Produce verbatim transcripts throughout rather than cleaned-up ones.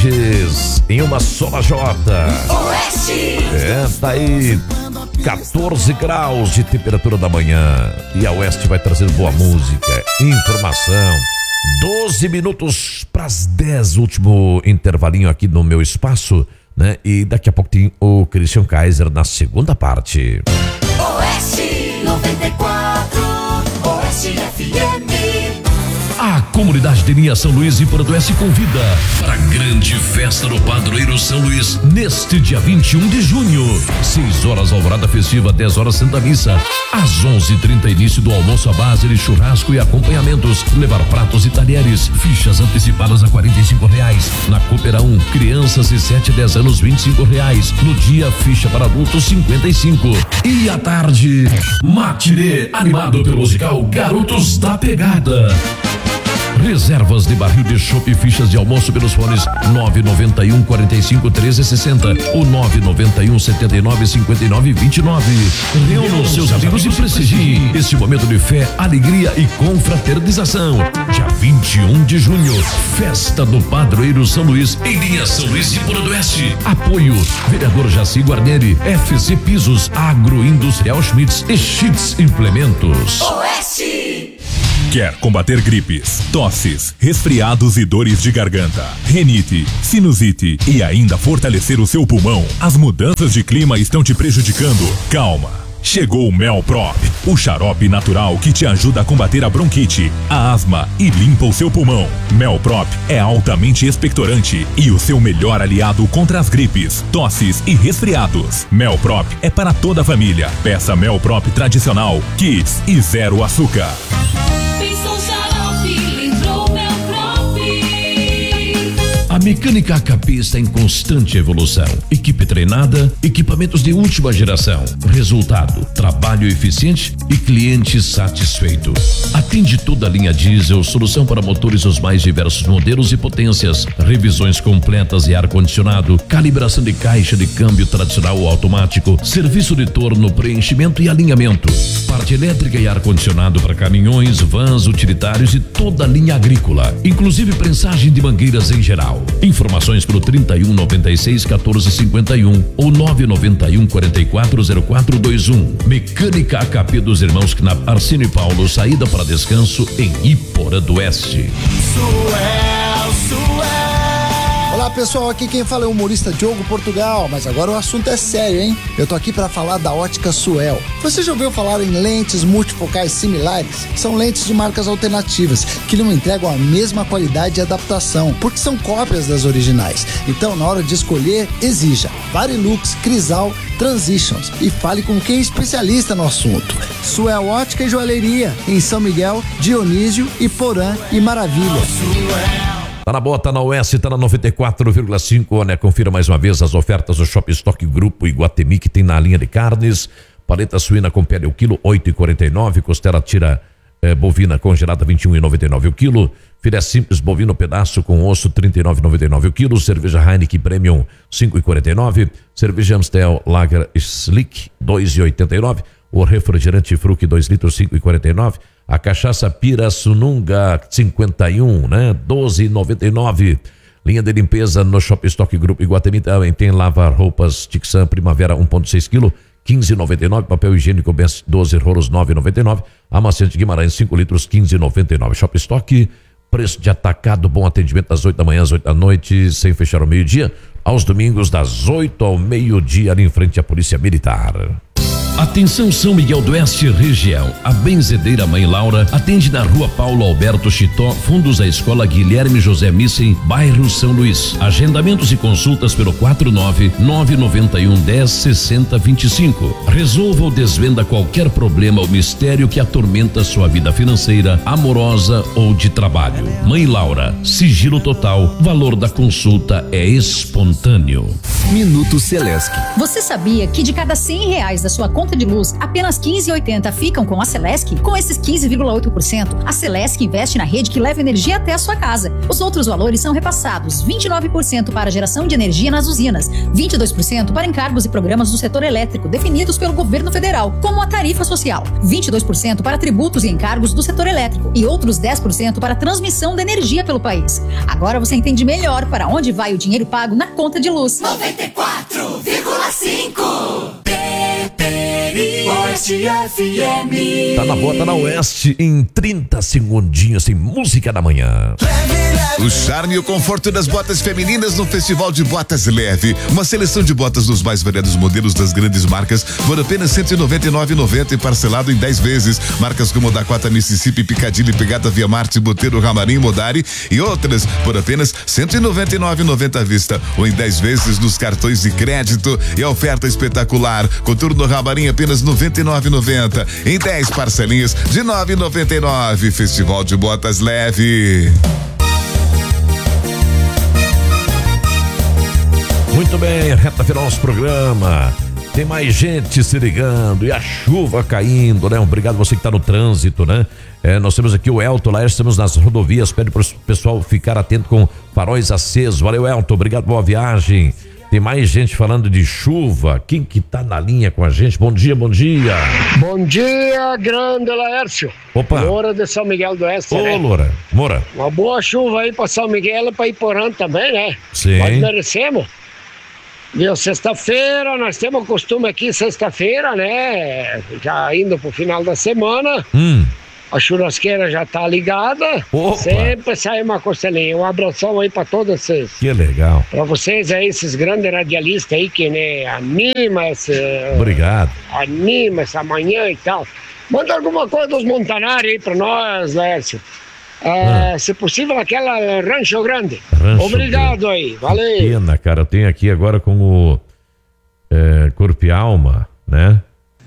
Lages, em uma só lajota. Oeste. É, tá aí quatorze graus de temperatura da manhã. E a Oeste vai trazer boa música, informação. doze minutos para as dez, último intervalinho aqui no meu espaço, né? E daqui a pouco tem o Christian Kaiser na segunda parte. Oeste noventa e quatro, Oeste F M. A comunidade de Linha São Luís e Porodoeste convida para a grande festa do Padroeiro São Luís neste dia vinte e um de junho. seis horas alvorada festiva, dez horas Santa Missa. Às onze e trinta início do almoço à base de churrasco e acompanhamentos. Levar pratos e talheres. Fichas antecipadas a quarenta e cinco reais. Na Coopera um, crianças de sete a dez anos, vinte e cinco reais. No dia, ficha para adultos cinquenta e cinco. E à tarde, matinê animado pelo musical Garotos da Pegada. Reservas de barril de chopp e fichas de almoço pelos fones nove nove um, quarenta e cinco, treze sessenta ou nove nove um, setenta e nove, cinquenta e nove, vinte e nove. Reúna os seus amigos e prestigie este momento de fé, alegria e confraternização. Dia vinte e um de junho, festa do Padroeiro São Luís, em Linha São Luís e Porodoeste. Apoio, vereador Jaci Guarneri, F C Pisos, Agroindustrial Schmitz e Schmitz Implementos. Oeste. Quer combater gripes, tosses, resfriados e dores de garganta, renite, sinusite e ainda fortalecer o seu pulmão? As mudanças de clima estão te prejudicando? Calma! Chegou o Melprop, o xarope natural que te ajuda a combater a bronquite, a asma e limpa o seu pulmão. Melprop é altamente expectorante e o seu melhor aliado contra as gripes, tosses e resfriados. Melprop é para toda a família. Peça Melprop tradicional, Kids e zero açúcar. A mecânica A K P está em constante evolução. Equipe treinada, equipamentos de última geração. Resultado, trabalho eficiente e cliente satisfeito. Atende toda a linha diesel, solução para motores dos mais diversos modelos e potências. Revisões completas e ar-condicionado, calibração de caixa de câmbio tradicional ou automático, serviço de torno, preenchimento e alinhamento. Parte elétrica e ar-condicionado para caminhões, vans, utilitários e toda a linha agrícola. Inclusive prensagem de mangueiras em geral. Informações pelo trinta e um, noventa e seis, quatorze, cinquenta e um ou nove nove um, quarenta e quatro, zero quatro dois um. Mecânica A K P dos irmãos Knapp, Arcínio e Paulo, saída para descanso em Iporã do Oeste. Suel, Suel. Olá pessoal, aqui quem fala é o humorista Diogo Portugal, mas agora o assunto é sério, hein? Eu tô aqui para falar da Ótica Suel. Você já ouviu falar em lentes multifocais similares? São lentes de marcas alternativas que não entregam a mesma qualidade e adaptação, porque são cópias das originais. Então, na hora de escolher, exija Varilux, Crisal, Transitions e fale com quem é especialista no assunto. Suel Ótica e Joalheria, em São Miguel, Dionísio, Iporã e Maravilha. Tá na boa, tá na Oeste, tá na noventa e quatro vírgula cinco, né? Confira mais uma vez as ofertas do Shop Stock Grupo Iguatemi, que tem na linha de carnes. Paleta suína com pele o quilo, oito e quarenta e nove. Costela tira eh, bovina congelada, vinte e um e noventa e nove o quilo. Filé simples bovino pedaço com osso, trinta e nove e noventa e nove o quilo. Cerveja Heineken Premium, cinco e quarenta e nove. Cerveja Amstel Lager Slick, dois e oitenta e nove. O refrigerante Fruc, dois litros, cinco e quarenta e nove. A cachaça Pirassununga cinquenta e um, né? doze e noventa e nove. Linha de limpeza no Shop Stock Grupo Iguatemi também tem lavar roupas Tixan Primavera um vírgula seis quilo, quinze e noventa e nove. Papel higiênico Best doze rolos, nove e noventa e nove. Amaciante Guimarães cinco litros, quinze e noventa e nove. Shop Stock, preço de atacado, bom atendimento das oito da manhã às oito da noite, sem fechar ao meio-dia. Aos domingos das oito ao meio-dia, ali em frente à Polícia Militar. Atenção São Miguel do Oeste região, a Benzedeira Mãe Laura atende na rua Paulo Alberto Chitó, fundos da Escola Guilherme José Missen, bairro São Luís. Agendamentos e consultas pelo quatro nove nove nove um, dez, sessenta, vinte e cinco. Resolva ou desvenda qualquer problema ou mistério que atormenta sua vida financeira, amorosa ou de trabalho. Mãe Laura, sigilo total, valor da consulta é espontâneo. Minuto Celesc. Você sabia que de cada cem reais da sua conta conta de luz, apenas quinze reais e oitenta centavos ficam com a Celesc. Com esses quinze vírgula oito por cento, a Celesc investe na rede que leva energia até a sua casa. Os outros valores são repassados: vinte e nove por cento para geração de energia nas usinas, vinte e dois por cento para encargos e programas do setor elétrico definidos pelo governo federal, como a tarifa social, vinte e dois por cento para tributos e encargos do setor elétrico e outros dez por cento para transmissão de energia pelo país. Agora você entende melhor para onde vai o dinheiro pago na conta de luz. noventa e quatro vírgula cinco Oeste F M. Tá na boa, tá na Oeste em trinta segundinhos, tem música da manhã. O charme e o conforto das botas femininas no Festival de Botas Leve. Uma seleção de botas dos mais variados modelos das grandes marcas por apenas cento e noventa e nove reais e noventa centavos e parcelado em dez vezes. Marcas como Dakota, Mississippi, Piccadilly, Pegada, Via Marte, Boteiro, Ramarim, Modari e outras por apenas cento e noventa e nove reais e noventa centavos à vista ou em dez vezes nos cartões de crédito. E a oferta espetacular. Coturno Ramarim apenas noventa e nove reais e noventa centavos em dez parcelinhas de nove reais e noventa e nove centavos. Festival de Botas Leve. Muito bem, reta final do nosso programa. Tem mais gente se ligando e a chuva caindo, né? Obrigado você que está no trânsito, né? É, nós temos aqui o Elton lá, estamos nas rodovias, pede para o pessoal ficar atento com faróis acesos. Valeu, Elton, obrigado, boa viagem. Tem mais gente falando de chuva. Quem que tá na linha com a gente? Bom dia, bom dia. Bom dia, grande Laércio. Opa. Loura de São Miguel do Oeste. Ô, né? Loura, Moura. Uma boa chuva aí pra São Miguel e pra Iporã também, né? Sim. Nós merecemos. Viu, sexta-feira, nós temos o costume aqui, sexta-feira, né? Já indo pro final da semana. Hum. A churrasqueira já tá ligada. Opa. Sempre sai uma costelinha. Um abração aí pra todos vocês. Que legal. Pra vocês aí, esses grandes radialistas aí que né, anima esse, Obrigado. anima essa manhã e tal. Manda alguma coisa dos Montanari aí pra nós, Lércio. É, Ah. Se possível, aquela Rancho Grande. Rancho Obrigado aí, valeu. Pena, cara, eu tenho aqui agora com o é, Corpo e Alma, né?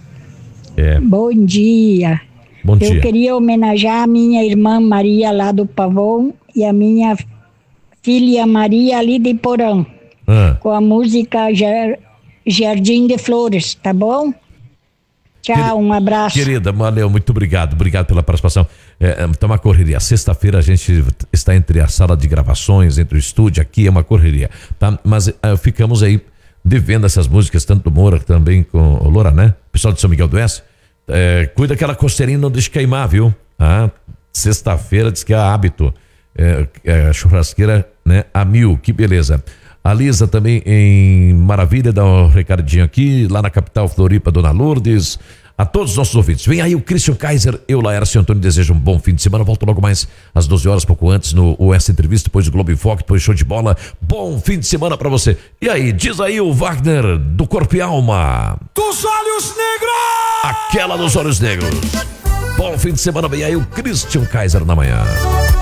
É, Bom dia. bom Eu dia. queria homenagear a minha irmã Maria lá do Pavão e a minha filha Maria ali de Porã, Ah, com a música Jar- Jardim de Flores, tá bom? Tchau, um abraço. querida, valeu, muito obrigado, obrigado pela participação. É, tá uma correria. Sexta-feira a gente está entre a sala de gravações, entre o estúdio, aqui é uma correria, tá? Mas é, ficamos aí devendo essas músicas, tanto do Moura também com o Loura, né? Pessoal de São Miguel do Oeste, é, cuida que aquela costeirinha não deixe queimar, viu? Ah, sexta-feira diz que é hábito, é, é, churrasqueira, né? A mil, que beleza. A Lisa também em Maravilha, dá um recadinho aqui, lá na capital Floripa, Dona Lourdes. A todos os nossos ouvintes. Vem aí o Christian Kaiser, eu, Laércio Antônio, desejo um bom fim de semana. Volto logo mais às doze horas, pouco antes, no O S Entrevista, depois do Globo em Foque, depois show de bola. Bom fim de semana pra você. E aí, diz aí o Wagner, do Corpo e Alma. Dos olhos negros! Aquela dos olhos negros. Bom fim de semana, vem aí o Christian Kaiser na manhã.